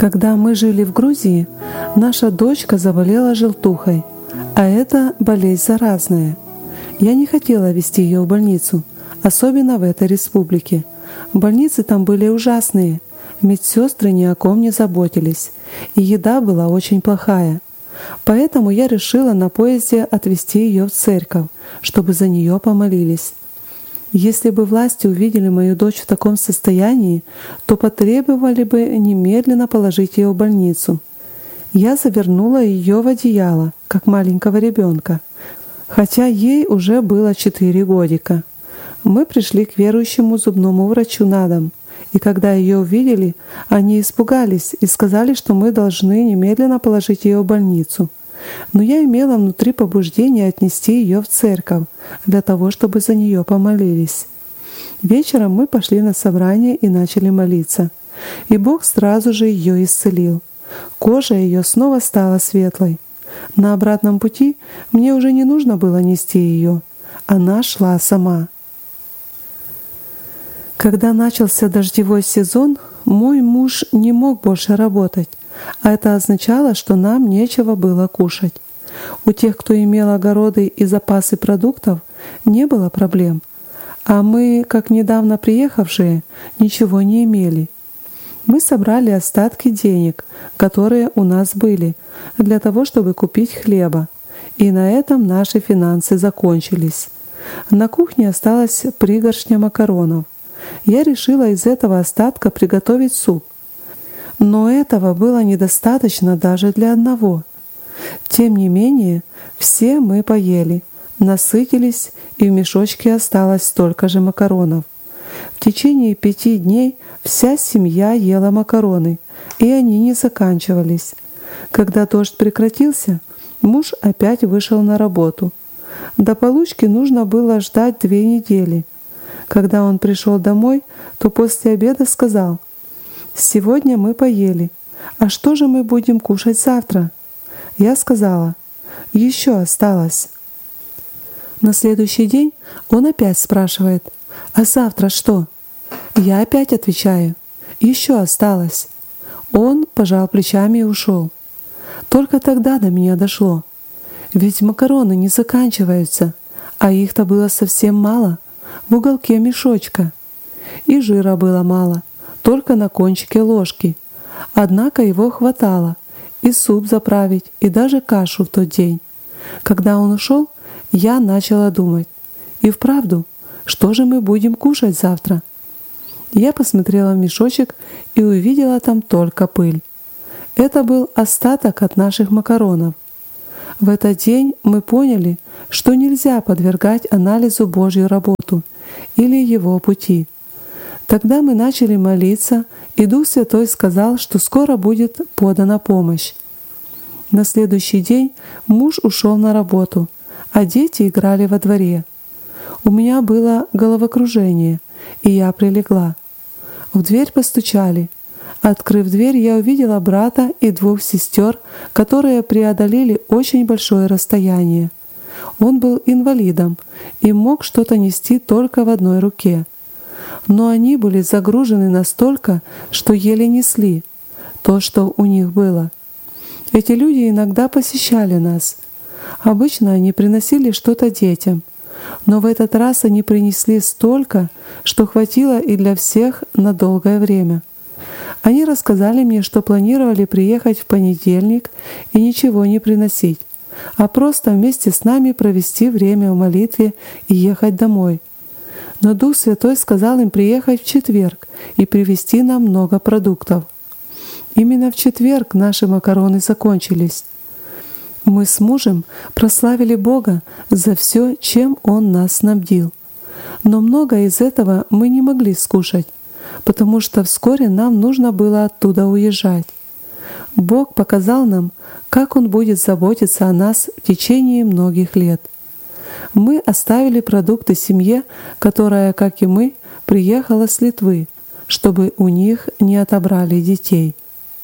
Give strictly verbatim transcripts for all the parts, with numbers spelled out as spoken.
Когда мы жили в Грузии, наша дочка заболела желтухой, а это болезнь заразная. Я не хотела везти ее в больницу, особенно в этой республике. Больницы там были ужасные, медсестры ни о ком не заботились, и еда была очень плохая. Поэтому я решила на поезде отвезти ее в церковь, чтобы за нее помолились. Если бы власти увидели мою дочь в таком состоянии, то потребовали бы немедленно положить ее в больницу. Я завернула ее в одеяло, как маленького ребенка, хотя ей уже было четыре годика. Мы пришли к верующему зубному врачу на дом, и когда ее увидели, они испугались и сказали, что мы должны немедленно положить ее в больницу. Но я имела внутри побуждение отнести ее в церковь для того, чтобы за нее помолились. Вечером мы пошли на собрание и начали молиться, и Бог сразу же ее исцелил. Кожа ее снова стала светлой. На обратном пути мне уже не нужно было нести ее, она шла сама. Когда начался дождевой сезон, мой муж не мог больше работать, а это означало, что нам нечего было кушать. У тех, кто имел огороды и запасы продуктов, не было проблем, а мы, как недавно приехавшие, ничего не имели. Мы собрали остатки денег, которые у нас были, для того, чтобы купить хлеба, и на этом наши финансы закончились. На кухне осталась пригоршня макаронов. Я решила из этого остатка приготовить суп. Но этого было недостаточно даже для одного. Тем не менее, все мы поели, насытились, и в мешочке осталось столько же макаронов. В течение пяти дней вся семья ела макароны, и они не заканчивались. Когда дождь прекратился, муж опять вышел на работу. До получки нужно было ждать две недели. Когда он пришел домой, то после обеда сказал: «Сегодня мы поели, а что же мы будем кушать завтра?» Я сказала: «Еще осталось». На следующий день он опять спрашивает: «А завтра что?» Я опять отвечаю: «Еще осталось». Он пожал плечами и ушел. Только тогда до меня дошло. Ведь макароны не заканчиваются, а их-то было совсем мало, в уголке мешочка. И жира было мало, только на кончике ложки. Однако его хватало и суп заправить, и даже кашу в тот день. Когда он ушел, я начала думать: и вправду, что же мы будем кушать завтра? Я посмотрела в мешочек и увидела там только пыль. Это был остаток от наших макаронов. В этот день мы поняли, что нельзя подвергать анализу Божью работу или Его пути. Тогда мы начали молиться, и Дух Святой сказал, что скоро будет подана помощь. На следующий день муж ушел на работу, а дети играли во дворе. У меня было головокружение, и я прилегла. В дверь постучали. Открыв дверь, я увидела брата и двух сестер, которые преодолели очень большое расстояние. Он был инвалидом и мог что-то нести только в одной руке. Но они были загружены настолько, что еле несли то, что у них было. Эти люди иногда посещали нас. Обычно они приносили что-то детям, но в этот раз они принесли столько, что хватило и для всех на долгое время. Они рассказали мне, что планировали приехать в понедельник и ничего не приносить, а просто вместе с нами провести время в молитве и ехать домой. Но Дух Святой сказал им приехать в четверг и привезти нам много продуктов. Именно в четверг наши макароны закончились. Мы с мужем прославили Бога за все, чем Он нас снабдил. Но многое из этого мы не могли скушать, потому что вскоре нам нужно было оттуда уезжать. Бог показал нам, как Он будет заботиться о нас в течение многих лет. Мы оставили продукты семье, которая, как и мы, приехала с Литвы, чтобы у них не отобрали детей.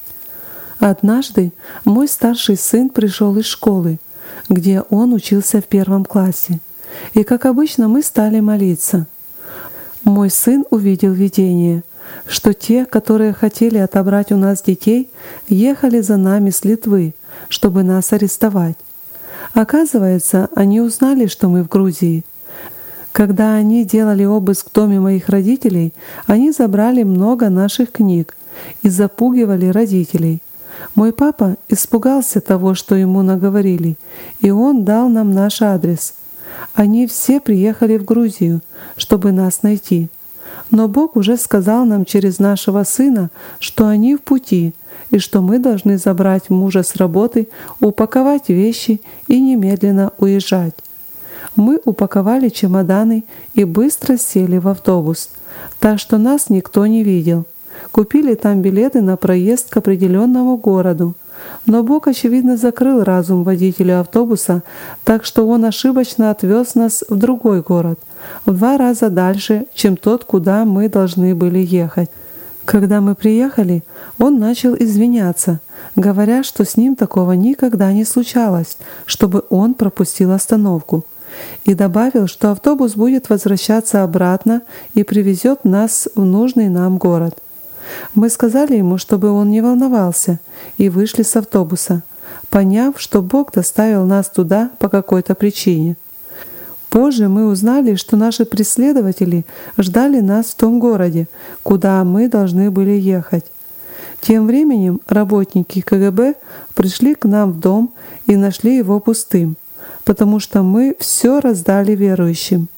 Однажды мой старший сын пришел из школы, где он учился в первом классе, и, как обычно, мы стали молиться. Мой сын увидел видение. что те, которые хотели отобрать у нас детей, ехали за нами с Литвы, чтобы нас арестовать. Оказывается, они узнали, что мы в Грузии. Когда они делали обыск в доме моих родителей, они забрали много наших книг и запугивали родителей. Мой папа испугался того, что ему наговорили, и он дал нам наш адрес. Они все приехали в Грузию, чтобы нас найти. Но Бог уже сказал нам через нашего сына, что они в пути, и что мы должны забрать мужа с работы, упаковать вещи и немедленно уезжать. Мы упаковали чемоданы и быстро сели в автобус, так что нас никто не видел. Купили там билеты на проезд к определенному городу. Но Бог, очевидно, закрыл разум водителю автобуса, так что он ошибочно отвез нас в другой город, в два раза дальше, чем тот, куда мы должны были ехать. Когда мы приехали, он начал извиняться, говоря, что с ним такого никогда не случалось, чтобы он пропустил остановку. И добавил, что автобус будет возвращаться обратно и привезет нас в нужный нам город. Мы сказали ему, чтобы он не волновался, и вышли с автобуса, поняв, что Бог доставил нас туда по какой-то причине. Позже мы узнали, что наши преследователи ждали нас в том городе, куда мы должны были ехать. Тем временем работники ка гэ бэ пришли к нам в дом и нашли его пустым, потому что мы все раздали верующим.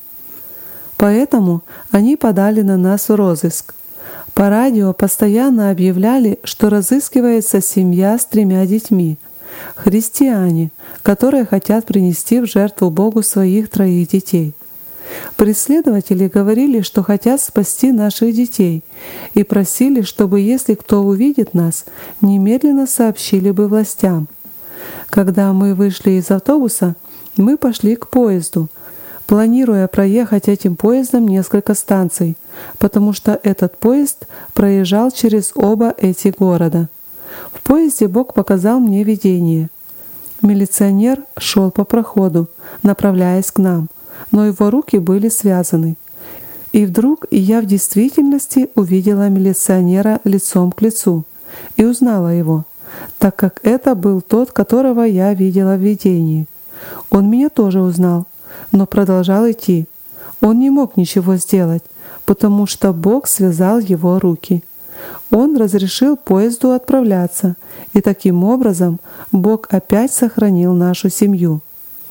Поэтому они подали на нас в розыск. По радио постоянно объявляли, что разыскивается семья с тремя детьми, христиане, которые хотят принести в жертву Богу своих троих детей. Преследователи говорили, что хотят спасти наших детей, и просили, чтобы, если кто увидит нас, немедленно сообщили бы властям. Когда мы вышли из автобуса, мы пошли к поезду, планируя проехать этим поездом несколько станций, потому что этот поезд проезжал через оба эти города. В поезде Бог показал мне видение. Милиционер шел по проходу, направляясь к нам, но его руки были связаны. И вдруг я в действительности увидела милиционера лицом к лицу и узнала его, так как это был тот, которого я видела в видении. Он меня тоже узнал, но продолжал идти. Он не мог ничего сделать, потому что Бог связал его руки. Он разрешил поезду отправляться, и таким образом Бог опять сохранил нашу семью.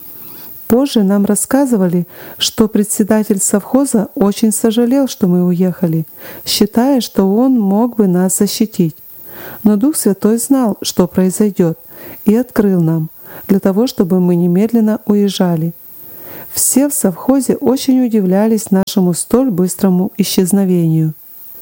Позже нам рассказывали, что председатель совхоза очень сожалел, что мы уехали, считая, что он мог бы нас защитить. Но Дух Святой знал, что произойдет, и открыл нам, для того, чтобы мы немедленно уезжали. Все в совхозе очень удивлялись нашему столь быстрому исчезновению.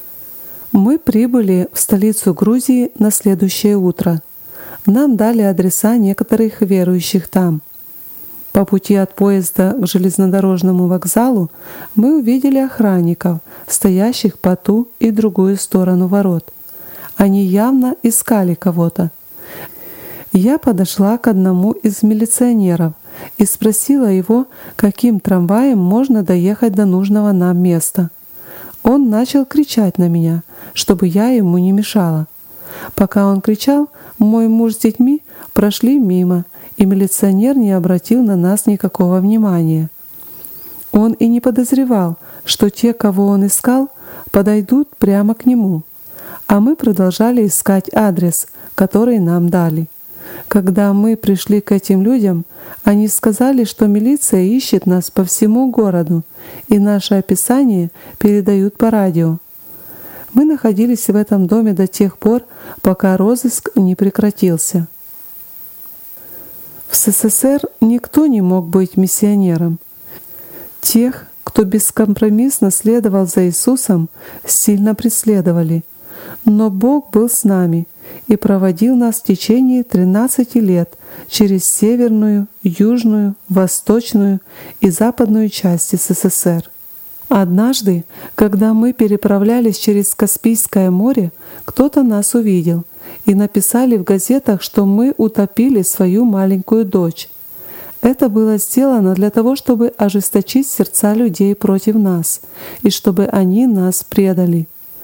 Мы прибыли в столицу Грузии на следующее утро. Нам дали адреса некоторых верующих там. По пути от поезда к железнодорожному вокзалу мы увидели охранников, стоящих по ту и другую сторону ворот. Они явно искали кого-то. Я подошла к одному из милиционеров и спросила его, каким трамваем можно доехать до нужного нам места. Он начал кричать на меня, чтобы я ему не мешала. Пока он кричал, мой муж с детьми прошли мимо, и милиционер не обратил на нас никакого внимания. Он и не подозревал, что те, кого он искал, подойдут прямо к нему. А мы продолжали искать адрес, который нам дали. Когда мы пришли к этим людям, они сказали, что милиция ищет нас по всему городу, и наше описание передают по радио. Мы находились в этом доме до тех пор, пока розыск не прекратился. В эс эс эс эр никто не мог быть миссионером. Тех, кто бескомпромиссно следовал за Иисусом, сильно преследовали. Но Бог был с нами и проводил нас в течение тринадцати лет через северную, южную, восточную и западную части эс эс эс эр. Однажды, когда мы переправлялись через Каспийское море, кто-то нас увидел, и написали в газетах, что мы утопили свою маленькую дочь. Это было сделано для того, чтобы ожесточить сердца людей против нас, и чтобы они нас предали.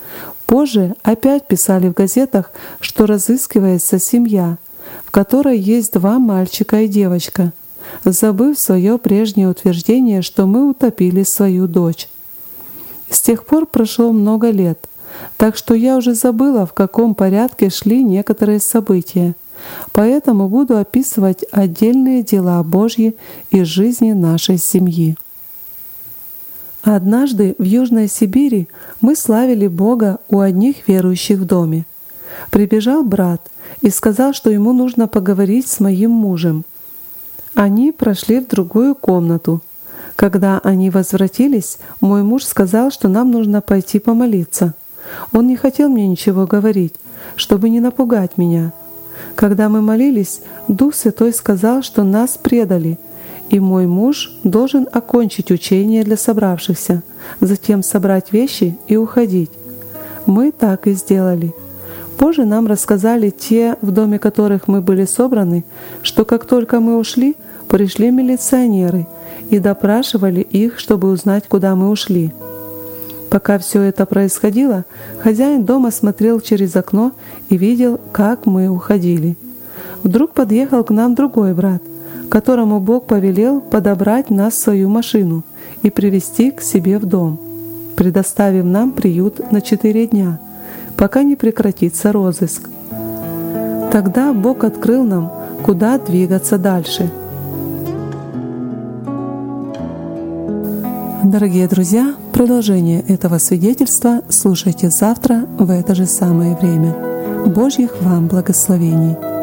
Позже опять писали в газетах, что разыскивается семья, в которой есть два мальчика и девочка, забыв свое прежнее утверждение, что мы утопили свою дочь. С тех пор прошло много лет, так что я уже забыла, в каком порядке шли некоторые события, поэтому буду описывать отдельные дела Божьи из жизни нашей семьи. Однажды в Южной Сибири мы славили Бога у одних верующих в доме. Прибежал брат и сказал, что ему нужно поговорить с моим мужем. Они прошли в другую комнату. Когда они возвратились, мой муж сказал, что нам нужно пойти помолиться. Он не хотел мне ничего говорить, чтобы не напугать меня. Когда мы молились, Дух Святой сказал, что нас предали, и мой муж должен окончить учение для собравшихся, затем собрать вещи и уходить. Мы так и сделали. Позже нам рассказали те, в доме которых мы были собраны, что как только мы ушли, пришли милиционеры и допрашивали их, чтобы узнать, куда мы ушли. Пока все это происходило, хозяин дома смотрел через окно и видел, как мы уходили. Вдруг подъехал к нам другой брат, которому Бог повелел подобрать нас в свою машину и привезти к себе в дом, предоставив нам приют на четыре дня, пока не прекратится розыск. Тогда Бог открыл нам, куда двигаться дальше. Дорогие друзья, продолжение этого свидетельства слушайте завтра в это же самое время. Божьих вам благословений!